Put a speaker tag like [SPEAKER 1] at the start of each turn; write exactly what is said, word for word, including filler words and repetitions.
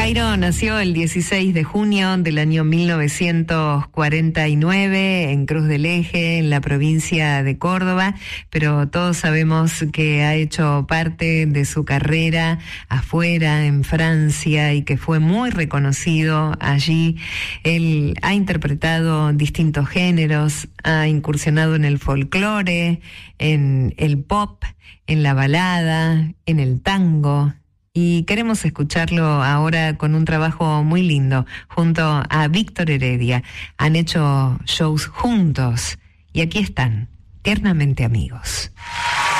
[SPEAKER 1] Jairo nació el dieciséis de junio del año mil novecientos cuarenta y nueve en Cruz del Eje, en la provincia de Córdoba, pero todos sabemos que ha hecho parte de su carrera afuera, en Francia, y que fue muy reconocido allí. Él ha interpretado distintos géneros, ha incursionado en el folclore, en el pop, en la balada, en el tango. Y queremos escucharlo ahora con un trabajo muy lindo, junto a Víctor Heredia. Han hecho shows juntos y aquí están, Tiernamente Amigos.